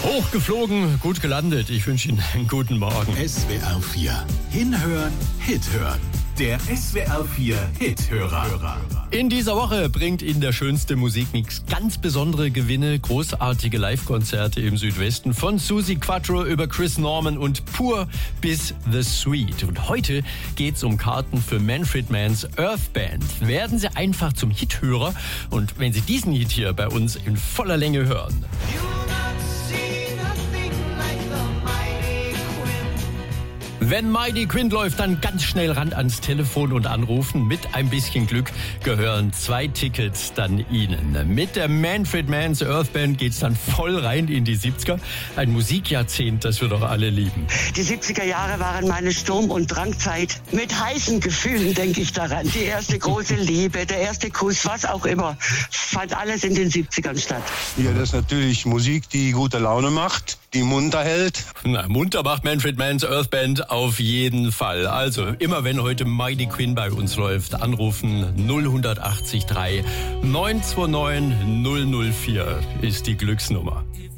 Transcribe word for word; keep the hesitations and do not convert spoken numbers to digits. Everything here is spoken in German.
Hochgeflogen, gut gelandet. Ich wünsche Ihnen einen guten Morgen. S W R vier. Hinhören, Hit hören. Der S W R vier Hithörer. In dieser Woche bringt Ihnen der schönste Musikmix ganz besondere Gewinne, großartige Live-Konzerte im Südwesten, von Suzi Quatro über Chris Norman und Pur bis The Sweet. Und heute geht's um Karten für Manfred Manns Earth Band. Werden Sie einfach zum Hithörer, und wenn Sie diesen Hit hier bei uns in voller Länge hören. Wenn Mighty Quinn läuft, dann ganz schnell ran ans Telefon und anrufen. Mit ein bisschen Glück gehören zwei Tickets dann Ihnen. Mit der Manfred Manns Earth Band geht's dann voll rein in die siebziger. Ein Musikjahrzehnt, das wir doch alle lieben. Die siebziger Jahre waren meine Sturm- und Drangzeit. Mit heißen Gefühlen denke ich daran. Die erste große Liebe, der erste Kuss, was auch immer. Fand alles in den siebzigern statt. Ja, das ist natürlich Musik, die gute Laune macht, die munter hält. Na, munter macht Manfred Manns Earth Band auf jeden Fall. Also, immer wenn heute Mighty Quinn bei uns läuft, anrufen null acht drei neun zwei neun null null vier ist die Glücksnummer.